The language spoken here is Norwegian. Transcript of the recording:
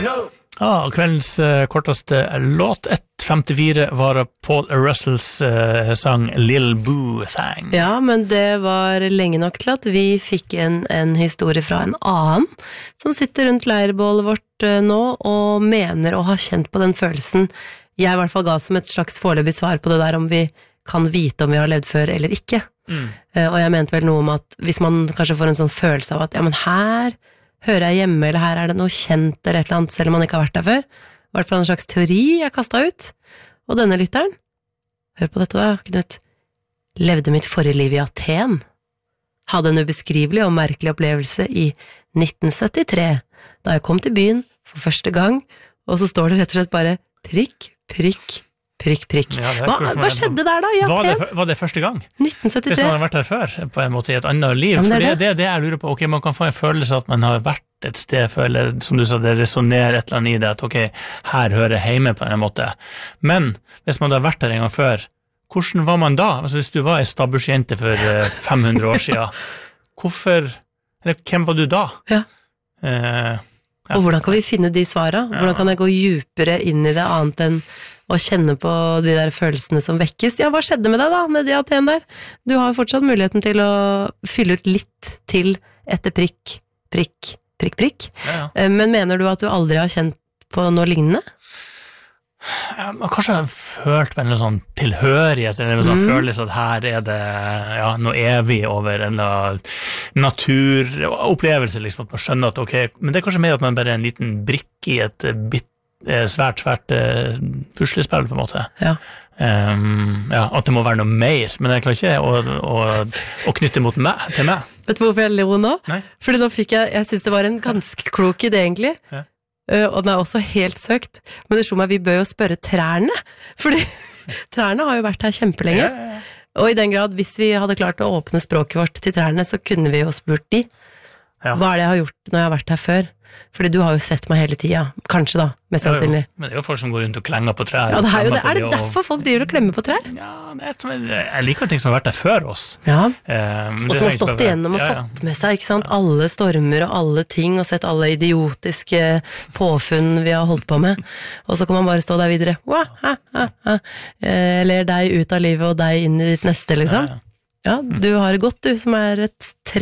Kveldens korteste låt 1:54 var Paul Russells sang Lil Boo sang. Ja, men det var lenge nok til at vi fikk en historie fra en annen som sitter rundt leirbålet vårt nå og mener å ha kjent på den følelsen jeg i hvert fall ga som et slags foreløpig svar på det der om vi kan vite om vi har levd før eller ikke. Og jeg mente vel noe om at hvis man kanskje får en sånn følelse av at ja, men her hører jeg hjemme, eller her det noe kjent eller et eller annet, selv om man ikke har vært der før. I hvert fall en slags teori jeg kastet ut. Og denne lytteren, hør på dette da, Knut, levde mitt forrige liv i Aten. Hadde en ubeskrivelig og merkelig opplevelse i 1973, da jeg kom til byen for første gang, og så står det rett og slett bare prikk, prikk, prikk, prikk. Ja, hva skjedde der da i Aten? Var det første gang? 1973. Hvis man har vært der før, på en måte i et annet liv. Ja, for det jeg lurer på. Ok, man kan få en følelse at man har vært et sted før, eller som du sa, det resonerer et eller annet i det, at ok, her hører jeg hjemme på en måte. Men hvis man har vært der en gang før, hvordan var man da? Altså hvis du var en stabbursjente for 500 år siden, hvem var du da? Ja. Og hvordan kan vi finne de svarene? Hvordan kan jeg gå dypere inn i det annet enn å kjenne på de der følelsene som vekkes? Ja, hva skjedde med deg da, nede i Aten der? Du har fortsatt muligheten til å fylle ut litt til etter prikk, prikk, prikk, prikk. Ja. Men mener du at du aldri har kjent på noe lignende? Ja, kanskje jeg har følt på en sånn tilhørighet, eller en sånn følelse at her det noe evig over en naturopplevelse, liksom, at man skjønner at ok, men det kanskje mer at man bare en liten brikk i et svært puslespill på en måte. Ja. At det må være noe mer, men jeg klarer ikke å knytte mot til meg. Vet du hvorfor jeg lo nå? Nei. Fordi da jeg synes det var en ganske klok idé egentlig. Ja. Og den også helt søkt, men det slo meg, vi bør jo spørre trærne, fordi trærne har jo vært her kjempelenge, og i den grad, hvis vi hadde klart å åpne språket vårt til trærne, så kunne vi jo spurt de, hva det jeg har gjort når jeg har vært her før? Fordi du har jo sett meg hele tiden, kanskje da, mest sannsynlig. Men det er jo folk som går rundt og klenger på trær. Ja, det er det derfor folk driver og klemmer på trær? Ja, jeg liker ting som har vært der før oss. Ja, og som har stått igjennom og fått med seg, ikke sant, alle stormer og alle ting, og sett alle idiotiske påfunn vi har holdt på med, og så kan man bare stå der videre, eller deg ut av livet og deg inn i ditt neste, liksom. Ja, du har det godt, du som er et tre.